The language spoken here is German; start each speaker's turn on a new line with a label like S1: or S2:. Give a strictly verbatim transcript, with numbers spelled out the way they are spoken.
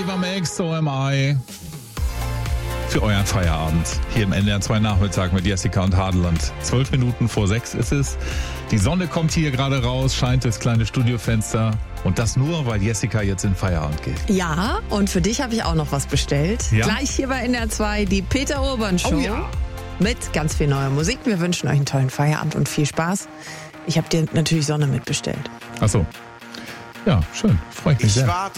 S1: Ava Max, So Am I. Für euren Feierabend. Hier im N D R zwei Nachmittag mit Jessica und Hadeland. Zwölf Minuten vor sechs ist es. Die Sonne kommt hier gerade raus, scheint durchs kleine Studiofenster. Und das nur, weil Jessica jetzt in Feierabend geht.
S2: Ja, und für dich habe ich auch noch was bestellt.
S1: Ja?
S2: Gleich hier bei N D R zwei, die Peter Urban Show.
S1: Oh ja.
S2: Mit ganz viel neuer Musik. Wir wünschen euch einen tollen Feierabend und viel Spaß. Ich habe dir natürlich Sonne mitbestellt.
S1: Ach so. Ja, schön. Freue ich mich
S3: Ich
S1: sehr.
S3: warte